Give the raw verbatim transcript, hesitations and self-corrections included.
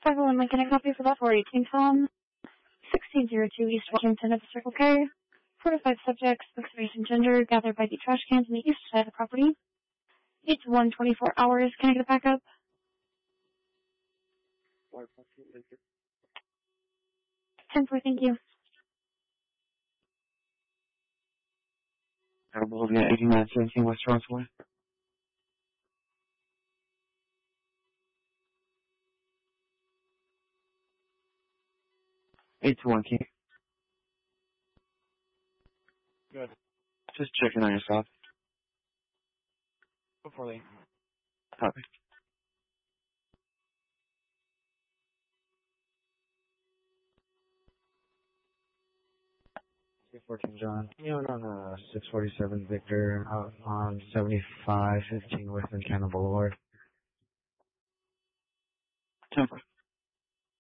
five oh one Lincoln, I copy for that for eighteen Tom, sixteen oh two East Washington at the Circle K. Four to five subjects, mixed race and gender, gathered by the trash cans on the east side of the property. eight to one, twenty-four hours. Can I get a backup? ten four, thank you. Available via eighty-nine seventeen West Charlottesville. eight to one, King. Good. Just checking on yourself. Before they... Copy. fourteen John. You know, on uh, six forty-seven Victor out on seventy-five fifteen West Cannon Boulevard. ten four.